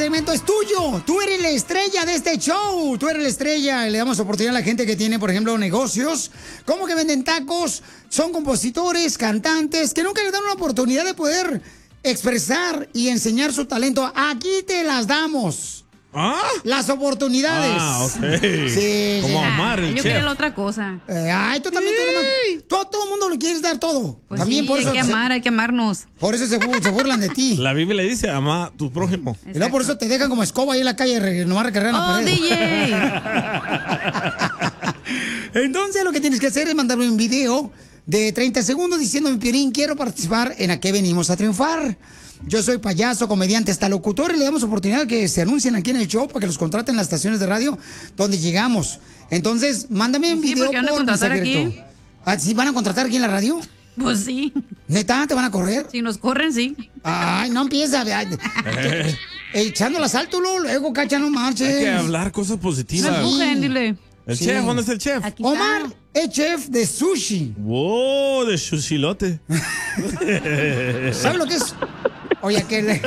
segmento es tuyo. Tú eres la estrella de este show. Tú eres la estrella. Le damos oportunidad a la gente que tiene, por ejemplo, negocios, como que venden tacos, son compositores, cantantes, que nunca les dan una oportunidad de poder expresar y enseñar su talento. Aquí te las damos. ¿Ah? Las oportunidades. Ah, ok. Sí, como sí. Omar, el Yo chef. quería la otra cosa. Ay, tú también. Todo el mundo lo quieres dar todo. Pues también sí, por eso hay que amarnos. Por eso se burlan de ti. La Biblia le dice, ama a tu prójimo. Y luego por eso te dejan como escoba ahí en la calle, nomás recargando la pared. DJ. Entonces lo que tienes que hacer es mandarme un video de 30 segundos diciéndome, Piolín, quiero participar en A Qué Venimos a Triunfar. Yo soy payaso, comediante, hasta locutor, y le damos oportunidad que se anuncien aquí en el show para que los contraten en las estaciones de radio donde llegamos. Entonces, mándame un video porque van a por contratar mensaje aquí. directo. ¿Ah, sí van a contratar aquí en la radio? Pues sí. ¿Neta? ¿Te van a correr? Si nos corren, sí. Ay, no empieza. Echando la salto, luego, cacha, no marches. Hay que hablar cosas positivas. No empujen, dile. ¿El chef? ¿Dónde está el chef? Aquí Omar es chef de sushi. Wow, de sushilote. ¿Sabes lo que es? Oye, que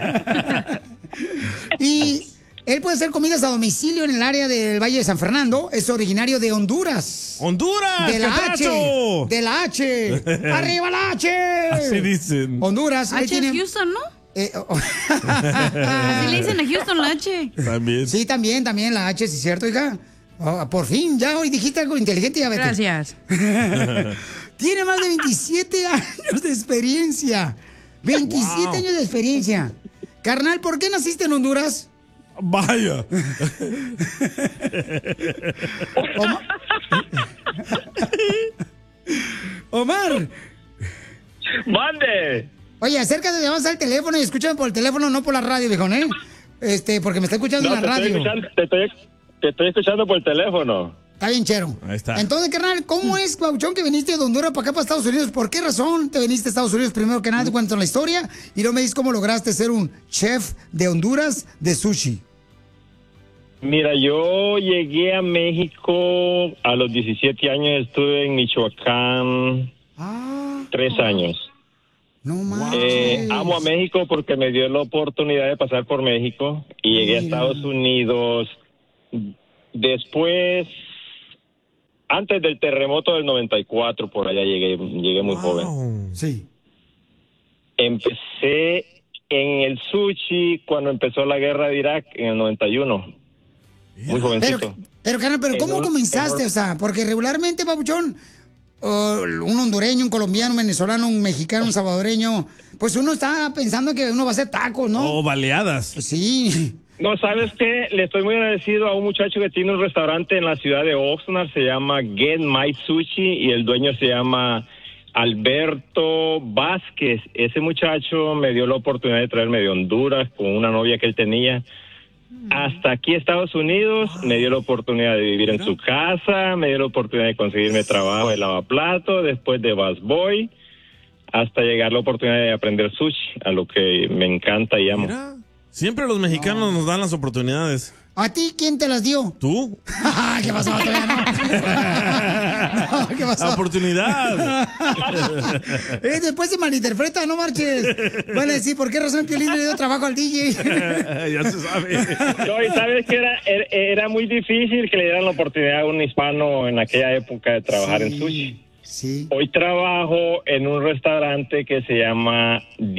y él puede hacer comidas a domicilio en el área del Valle de San Fernando. Es originario de Honduras. ¡Honduras! De la H. ¡Catracho! De la H. ¡Arriba la H! Así dicen. Honduras. H es Houston, ¿no? Así le dicen a Houston la H. También. Sí, también la H, sí es cierto, hija. Por fin, ya hoy dijiste algo inteligente, ya vete. Gracias. Tiene más de 27 años de experiencia. 27 años de experiencia. Carnal, ¿por qué naciste en Honduras? Vaya. Omar. ¡Mande! Oye, acércate, vamos al teléfono y escúchame por el teléfono, no por la radio, viejón, ¿eh? Porque me está escuchando en la radio. Te estoy escuchando por el teléfono. Está bien, chero. Ahí está. Entonces, carnal, ¿cómo es, Pauchón, que viniste de Honduras para acá, para Estados Unidos? ¿Por qué razón te viniste a Estados Unidos primero que nada? Te cuento la historia y luego me dices cómo lograste ser un chef de Honduras de sushi. Mira, yo llegué a México a los 17 años, estuve en Michoacán 3 años. No mames. Amo a México porque me dio la oportunidad de pasar por México y llegué a Estados Unidos después, antes del terremoto del 94, por allá llegué muy joven. Sí. Empecé en el sushi cuando empezó la guerra de Irak en el 91. Muy jovencito. Pero carnal, ¿cómo comenzaste? O sea, porque regularmente, Papuchón, un hondureño, un colombiano, un venezolano, un mexicano, un salvadoreño, pues uno está pensando que uno va a hacer tacos, ¿no? O baleadas. Sí. No, ¿sabes qué? Le estoy muy agradecido a un muchacho que tiene un restaurante en la ciudad de Oxnard, se llama Get My Sushi, y el dueño se llama Alberto Vázquez. Ese muchacho me dio la oportunidad de traerme de Honduras con una novia que él tenía hasta aquí Estados Unidos. Me dio la oportunidad de vivir en su casa, me dio la oportunidad de conseguirme trabajo de lavaplato, después de busboy, hasta llegar la oportunidad de aprender sushi, a lo que me encanta y amo. Mira, siempre los mexicanos nos dan las oportunidades. ¿A ti quién te las dio? ¿Tú? ¿Qué pasó? No, ¿qué pasó? La oportunidad. Después se malinterpreta, no marches. Van a decir, ¿por qué razón Piolín le dio trabajo al DJ? Ya se sabe. No, y sabes que era muy difícil que le dieran la oportunidad a un hispano en aquella época de trabajar en sushi. Sí. Hoy trabajo en un restaurante que se llama